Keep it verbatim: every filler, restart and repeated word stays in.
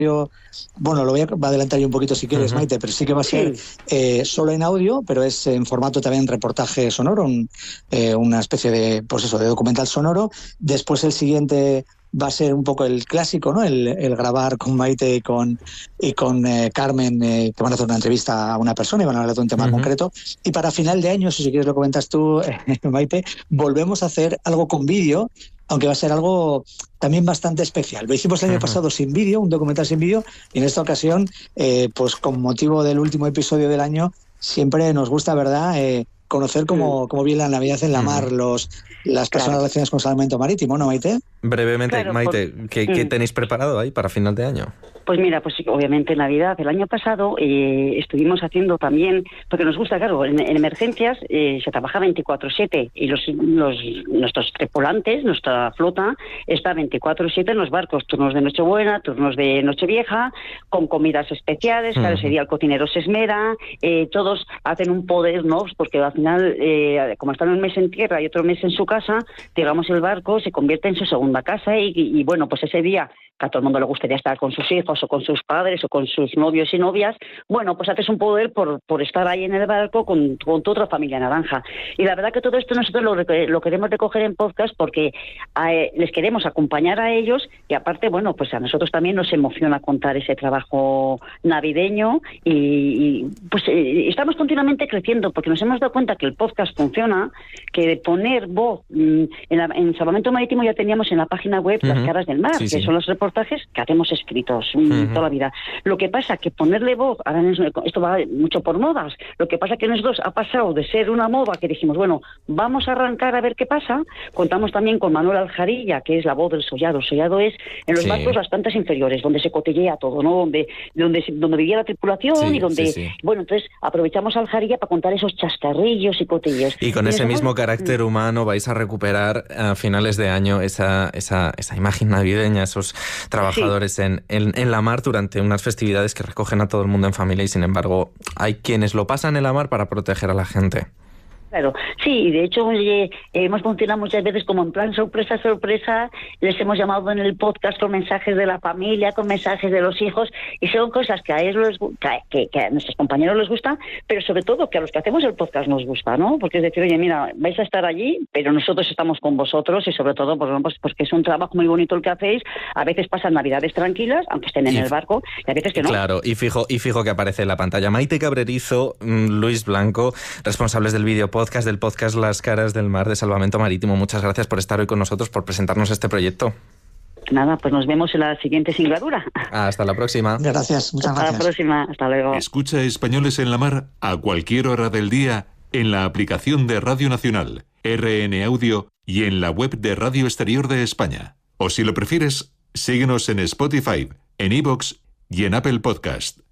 bueno, lo voy a adelantar yo un poquito si quieres, uh-huh. Maite, pero sí que va a ser sí. eh, solo en audio, pero es en formato también reportaje sonoro, un, eh, una especie de, pues eso, de documental sonoro. Después el siguiente va a ser un poco el clásico, ¿no? El, el grabar con Maite y con, y con eh, Carmen, eh, que van a hacer una entrevista a una persona y van a hablar de un tema uh-huh. concreto. Y para final de año, si quieres lo comentas tú, eh, Maite, volvemos a hacer algo con vídeo, aunque va a ser algo también bastante especial. Lo hicimos el año uh-huh. pasado sin vídeo, un documental sin vídeo, y en esta ocasión, eh, pues con motivo del último episodio del año, siempre nos gusta, ¿verdad?, eh, conocer cómo, cómo viene la Navidad en la mar, los las personas claro. relacionadas con salvamento marítimo, ¿no, Maite? Brevemente, claro, Maite, por... ¿qué, ¿qué tenéis preparado ahí para final de año? Pues mira, pues obviamente Navidad. El año pasado eh, estuvimos haciendo también, porque nos gusta, claro, en, en emergencias eh, se trabaja veinticuatro siete y los, los nuestros tripulantes, nuestra flota, está veinticuatro siete en los barcos, turnos de Nochebuena, turnos de Nochevieja, con comidas especiales, uh-huh. cada ese día el cocinero se esmera, eh, todos hacen un poder, ¿no? Porque al final, eh, como están un mes en tierra y otro mes en su casa, digamos el barco se convierte en su segunda casa y, y, y bueno, pues ese día que a todo el mundo le gustaría estar con sus hijos o con sus padres o con sus novios y novias, bueno, pues haces un poder por, por estar ahí en el barco con, con tu otra familia naranja. Y la verdad que todo esto nosotros lo, lo queremos recoger en podcast porque a, les queremos acompañar a ellos y aparte, bueno, pues a nosotros también nos emociona contar ese trabajo navideño y, y pues eh, estamos continuamente creciendo porque nos hemos dado cuenta que el podcast funciona, que de poner voz mmm, en, la, en Salvamento Marítimo ya teníamos en la página web uh-huh. Las Caras del Mar, sí, que sí. son los reportajes que hacemos escritos uh-huh. toda la vida. Lo que pasa que ponerle voz, ahora esto va mucho por modas, lo que pasa que nosotros ha pasado de ser una moda que dijimos, bueno, vamos a arrancar a ver qué pasa. Contamos también con Manuel Aljarilla, que es la voz del sollado. El sollado es en los sí. barcos las plantas inferiores, donde se cotillea todo, ¿no? Donde donde, donde vivía la tripulación sí, y donde, sí, sí. bueno, entonces aprovechamos a Aljarilla para contar esos chascarrillos y cotillos. Y con y ese mismo carácter humano vais a recuperar a finales de año esa, esa, esa imagen navideña, esos trabajadores sí. en, en, en la mar durante unas festividades que recogen a todo el mundo en familia y sin embargo hay quienes lo pasan en la mar para proteger a la gente. Claro, sí, y de hecho eh, hemos funcionado muchas veces como en plan sorpresa, sorpresa, les hemos llamado en el podcast con mensajes de la familia, con mensajes de los hijos, y son cosas que a ellos les, que, que a nuestros compañeros les gustan, pero sobre todo que a los que hacemos el podcast nos gusta, ¿no? Porque es decir, oye, mira, vais a estar allí, pero nosotros estamos con vosotros y sobre todo, pues, pues porque es un trabajo muy bonito el que hacéis, a veces pasan navidades tranquilas, aunque estén en y, el barco, y a veces que no. Claro, y fijo, y fijo que aparece en la pantalla. Maite Cabrerizo, Luis Blanco, responsables del video podcast, del podcast Las Caras del Mar de Salvamento Marítimo. Muchas gracias por estar hoy con nosotros, por presentarnos este proyecto. Nada, pues nos vemos en la siguiente singladura. Hasta la próxima. Gracias, muchas gracias. Hasta la próxima, hasta luego. Escucha Españoles en la Mar a cualquier hora del día en la aplicación de Radio Nacional, R N Audio y en la web de Radio Exterior de España. O si lo prefieres, síguenos en Spotify, en iVoox y en Apple Podcast.